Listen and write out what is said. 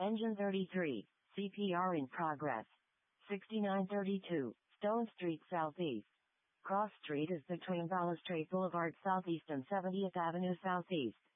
Engine 33, CPR in progress. 6932, Stone Street Southeast. Cross Street is between Balustrade Boulevard Southeast and 70th Avenue Southeast.